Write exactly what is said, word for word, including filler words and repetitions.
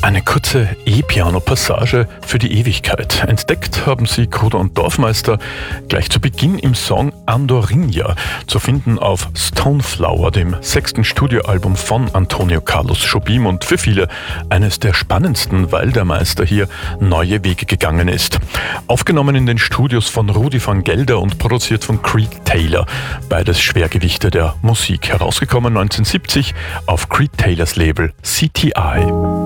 Eine kurze E-Piano-Passage für die Ewigkeit. Entdeckt haben sie Gruder und Dorfmeister gleich zu Beginn im Song Andorinha, zu finden auf Stoneflower, dem sechsten Studioalbum von Antonio Carlos Jobim und für viele eines der spannendsten, weil der Meister hier neue Wege gegangen ist. Aufgenommen in den Studios von Rudi van Gelder und produziert von Creed Taylor, beides Schwergewichte der Musik. Herausgekommen neunzehnhundertsiebzig auf Creed Taylors Label C T I.